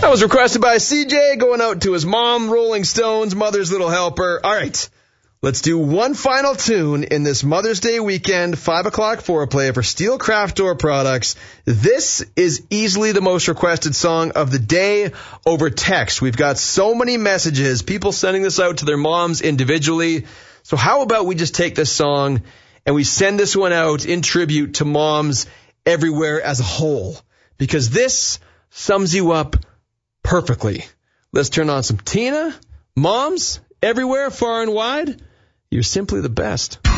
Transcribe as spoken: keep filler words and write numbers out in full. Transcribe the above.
That was requested by C J, going out to his mom, Rolling Stones, Mother's Little Helper. All right, let's do one final tune in this Mother's Day weekend, five o'clock foreplay for Steel Craft Door Products. This is easily the most requested song of the day over text. We've got so many messages, people sending this out to their moms individually. So how about we just take this song and we send this one out in tribute to moms everywhere as a whole? Because this sums you up perfectly. Let's turn on some Tina. Moms, everywhere, far and wide, you're simply the best.